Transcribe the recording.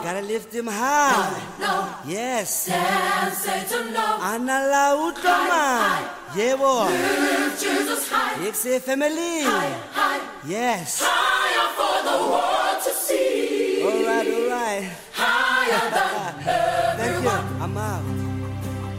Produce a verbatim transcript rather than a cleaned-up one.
Gotta lift him high. No, no. Yes. Dance, Satan, no. Anala utama. Yeah, boy. Lift Jesus high. It's a family. High, high. Yes. Higher for the world to see. All right, all right. Higher than everyone. Thank you. I'm out.